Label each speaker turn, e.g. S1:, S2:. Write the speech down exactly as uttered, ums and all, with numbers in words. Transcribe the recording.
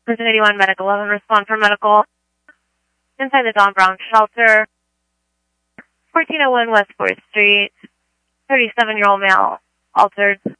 S1: Prison eighty-one, Medic eleven, respond for medical. Inside the Don Brown shelter, fourteen oh one West fourth Street, thirty-seven-year-old male, altered.